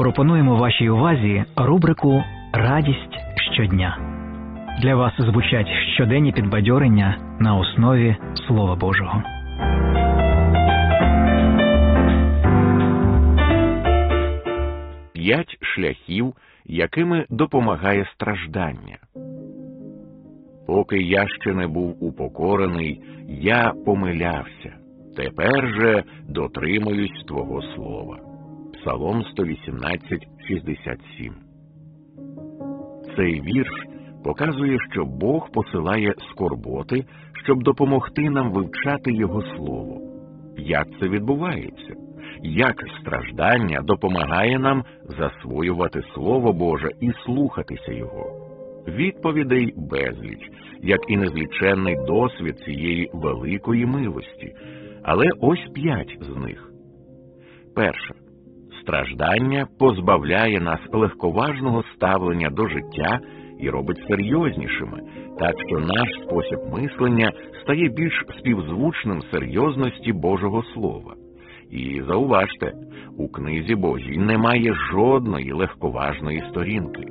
Пропонуємо вашій увазі рубрику «Радість щодня». Для вас звучать щоденні підбадьорення на основі Слова Божого. П'ять шляхів, якими допомагає страждання. Поки я ще не був упокорений, я помилявся. Тепер же дотримуюсь Твого слова. Псалом 118:67. Цей вірш показує, що Бог посилає скорботи, щоб допомогти нам вивчати Його Слово. Як це відбувається? Як страждання допомагає нам засвоювати Слово Боже і слухатися Його? Відповідей безліч, як і незліченний досвід цієї великої милості. Але ось 5 з них. Перше. Страждання позбавляє нас легковажного ставлення до життя і робить серйознішими, так що наш спосіб мислення стає більш співзвучним серйозності Божого Слова. І зауважте, у книзі Божій немає жодної легковажної сторінки.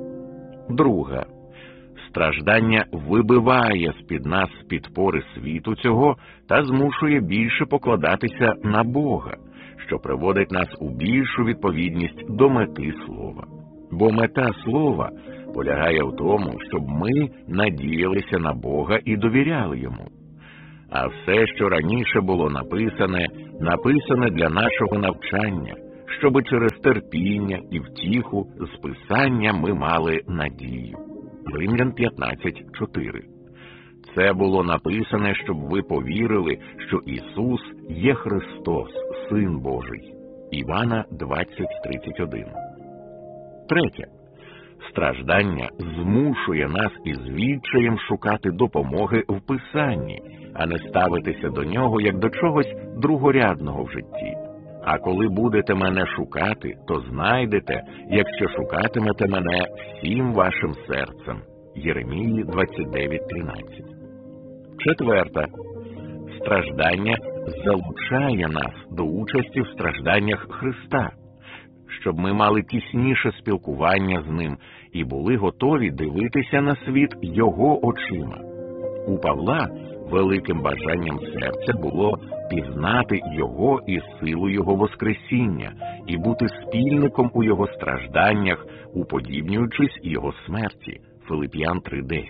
Друге. Страждання вибиває з-під нас підпори світу цього та змушує більше покладатися на Бога, що приводить нас у більшу відповідність до мети Слова. Бо мета Слова полягає в тому, щоб ми надіялися на Бога і довіряли Йому. А все, що раніше було написане для нашого навчання, щоби через терпіння і втіху з Писання ми мали надію. Римлян 15:4. Це було написане, щоб ви повірили, що Ісус є Христос, Син Божий. Івана 20:31. Третє. Страждання змушує нас із відчаєм шукати допомоги в Писанні, а не ставитися до нього як до чогось другорядного в житті. А коли будете мене шукати, то знайдете, якщо шукатимете мене всім вашим серцем. Єремії 29:13. Четверте. Страждання залучає нас до участі в стражданнях Христа, щоб ми мали тісніше спілкування з Ним і були готові дивитися на світ Його очима. У Павла великим бажанням серця було пізнати Його і силу Його Воскресіння і бути спільником у Його стражданнях, уподібнюючись Його смерті. Филип'ян 3:10.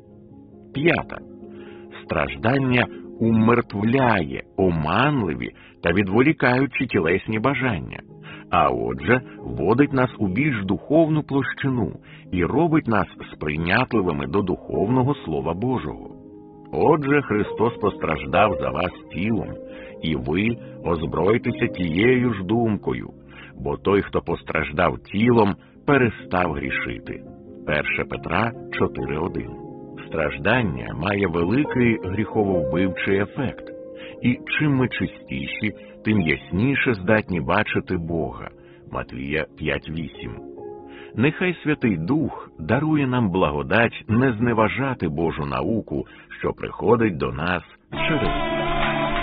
П'яте. Страждання умертвляє оманливі та відволікаючі тілесні бажання, а отже, вводить нас у більш духовну площину і робить нас сприйнятливими до духовного Слова Божого. Отже, Христос постраждав за вас тілом, і ви озбройтеся тією ж думкою, бо той, хто постраждав тілом, перестав грішити. 1 Петра 4:1. Страждання має великий гріхововбивчий ефект, і чим ми чистіші, тим ясніше здатні бачити Бога. Матвія 5:8. Нехай Святий Дух дарує нам благодать не зневажати Божу науку, що приходить до нас через